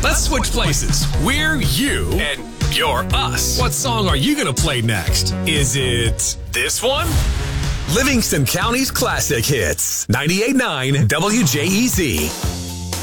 Let's switch places. We're you, and you're us. What song are you going to play next? Is it this one? Livingston County's classic hits. 98.9 WJEZ.